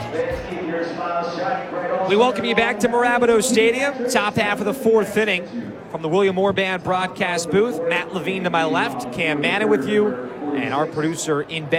We welcome you back to Mirabito Stadium, top half of the fourth inning. From the William Moore Band broadcast booth, Matt Levine to my left, Cam Manning with you, and our producer in bed.